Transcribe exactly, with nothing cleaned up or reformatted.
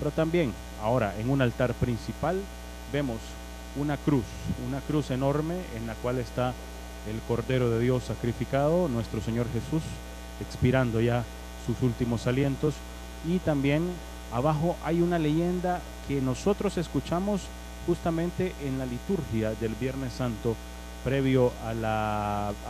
Pero también, ahora, en un altar principal, vemos una cruz, una cruz enorme en la cual está el Cordero de Dios sacrificado, nuestro Señor Jesús, expirando ya sus últimos alientos. Y también abajo hay una leyenda que nosotros escuchamos justamente en la liturgia del Viernes Santo, previo a la